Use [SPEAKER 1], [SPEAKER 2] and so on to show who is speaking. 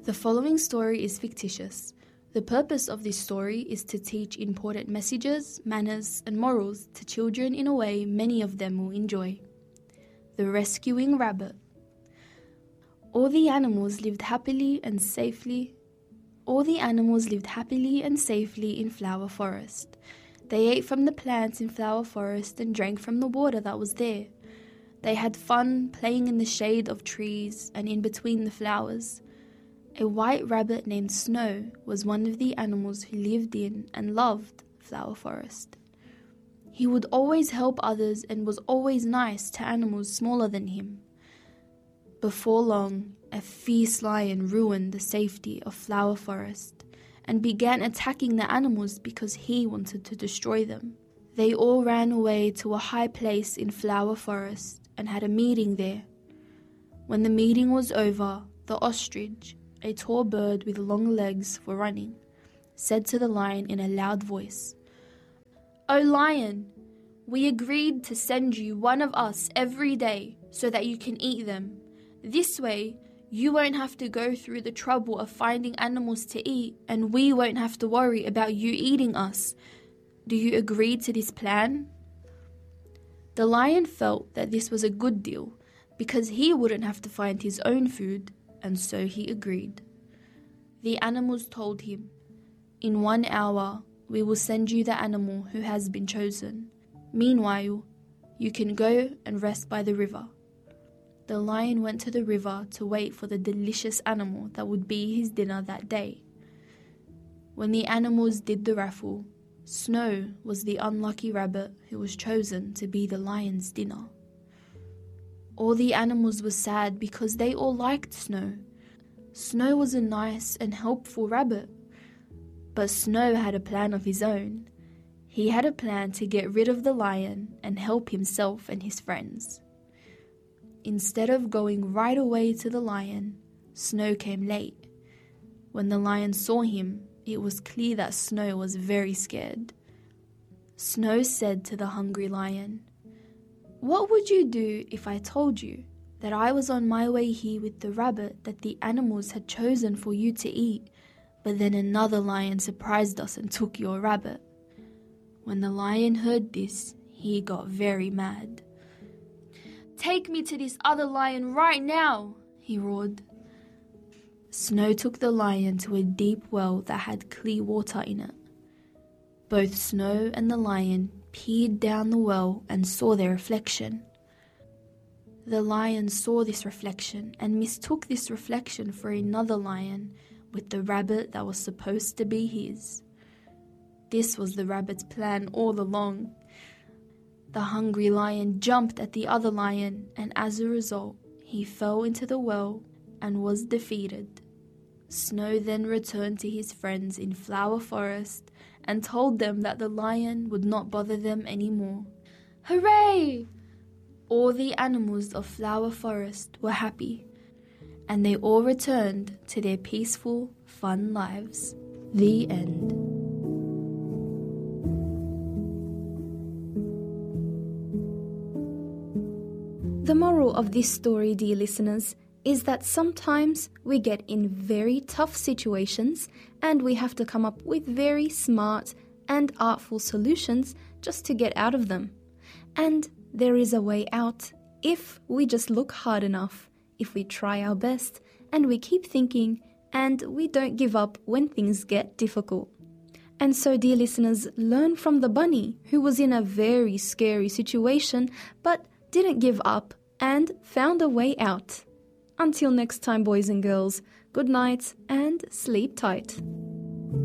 [SPEAKER 1] The following story is fictitious. The purpose of this story is to teach important messages, manners, and morals to children in a way many of them will enjoy. The Rescuing Rabbit. All the animals lived happily and safely in Flower Forest. They ate from the plants in Flower Forest and drank from the water that was there. They had fun playing in the shade of trees and in between the flowers. A white rabbit named Snow was one of the animals who lived in and loved Flower Forest. He would always help others and was always nice to animals smaller than him. Before long, a fierce lion ruined the safety of Flower Forest and began attacking the animals because he wanted to destroy them. They all ran away to a high place in Flower Forest and had a meeting there. When the meeting was over, the ostrich, a tall bird with long legs for running, said to the lion in a loud voice, "O lion, we agreed to send you one of us every day so that you can eat them. This way, you won't have to go through the trouble of finding animals to eat, and we won't have to worry about you eating us. Do you agree to this plan?" The lion felt that this was a good deal because he wouldn't have to find his own food, and so he agreed. The animals told him, "In 1 hour, we will send you the animal who has been chosen. Meanwhile, you can go and rest by the river." The lion went to the river to wait for the delicious animal that would be his dinner that day. When the animals did the raffle, Snow was the unlucky rabbit who was chosen to be the lion's dinner. All the animals were sad because they all liked Snow. Snow was a nice and helpful rabbit. But Snow had a plan of his own. He had a plan to get rid of the lion and help himself and his friends. Instead of going right away to the lion, Snow came late. When the lion saw him, it was clear that Snow was very scared. Snow said to the hungry lion, "What would you do if I told you that I was on my way here with the rabbit that the animals had chosen for you to eat, but then another lion surprised us and took your rabbit?" When the lion heard this, he got very mad. "Take me to this other lion right now," he roared. Snow took the lion to a deep well that had clear water in it. Both Snow and the lion peered down the well and saw their reflection. The lion saw this reflection and mistook this reflection for another lion with the rabbit that was supposed to be his. This was the rabbit's plan all along. The hungry lion jumped at the other lion, and as a result, he fell into the well and was defeated. Snow then returned to his friends in Flower Forest and told them that the lion would not bother them anymore. Hooray! All the animals of Flower Forest were happy, and they all returned to their peaceful, fun lives. The end. The moral of this story, dear listeners, is that sometimes we get in very tough situations and we have to come up with very smart and artful solutions just to get out of them. And there is a way out if we just look hard enough, if we try our best and we keep thinking and we don't give up when things get difficult. And so, dear listeners, learn from the bunny who was in a very scary situation but didn't give up and found a way out. Until next time, boys and girls, good night and sleep tight.